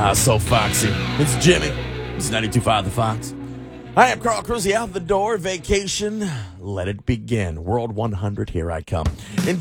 So foxy. It's Jimmy. It's 92.5 The Fox. I am Carl Cruzy out the door. Vacation. Let it begin. World 100. Here I come.